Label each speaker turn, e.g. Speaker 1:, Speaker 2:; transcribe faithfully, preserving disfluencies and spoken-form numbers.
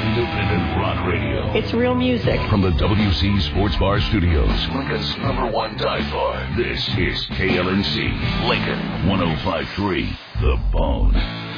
Speaker 1: Independent rock radio.
Speaker 2: It's real music.
Speaker 1: From the W C Sports Bar Studios, Lincoln's number one dive bar. This is K L N C, Lincoln one oh five point three, The Bone.